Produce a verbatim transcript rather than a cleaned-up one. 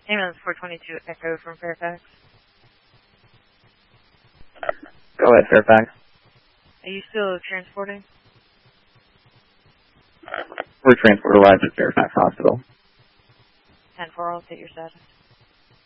Ambulance four twenty-two Echo from Fairfax. Go ahead, Fairfax. Are you still transporting? We're transport arrived at Fairfax Hospital. ten four, I'll take your status.